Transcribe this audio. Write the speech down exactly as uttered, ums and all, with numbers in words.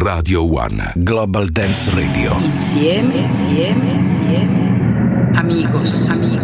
Radio One Global Dance Radio. Insieme, insieme, insieme. Amigos, amigos.